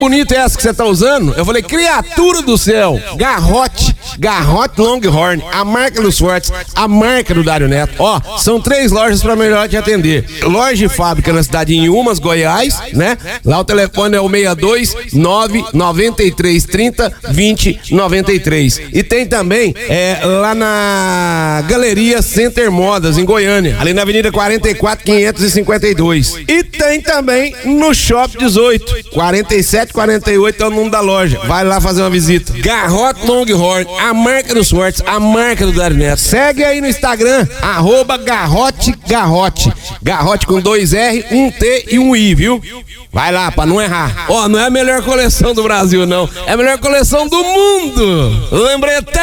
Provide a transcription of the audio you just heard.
Bonita essa que você tá usando? Eu falei, criatura do céu, Garrote Longhorn, a marca dos fortes, a marca do Dário Neto. Ó, são 3 lojas pra melhor te atender. Loja de fábrica na cidade de Inhumas, Goiás, né? Lá o telefone é o 62993302093. E tem também lá na Galeria Center Modas, em Goiânia, ali na Avenida 44.552. E tem também no Shop 18, 4748 é o número da loja. Vai lá fazer uma visita. Garrote Longhorn, a marca dos fortes, a marca do Dário Neto. Segue aí no Instagram, @Garrote. Garrote com 2 R, 1 T e 1 I, viu? Vai lá, pra não errar. Ó, não é a melhor coleção do Brasil, não. É a melhor coleção do mundo. Lembrei até